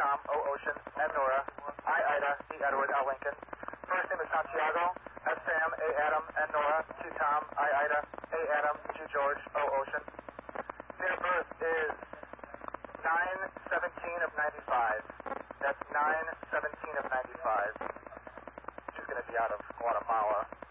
Tom, O Ocean, N Nora, I Ida, E Edward, L Lincoln. First name is Santiago, S Sam, A Adam, N Nora, T Tom, I Ida, A Adam, G George, O Ocean. Date of birth is 9/17 of 95. That's 9/17 of 95. She's going to be out of Guatemala.